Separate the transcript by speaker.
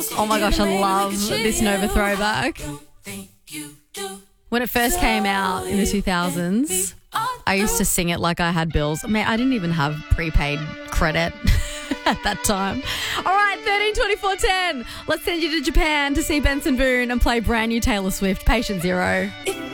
Speaker 1: Oh my gosh, I love this Nova throwback. When it first came out in the 2000s, I used to sing it like I had bills. Man, I didn't even have prepaid credit at that time. All right, 13 24 10. Let's send you to Japan to see Benson Boone and play brand new Taylor Swift, Patient Zero.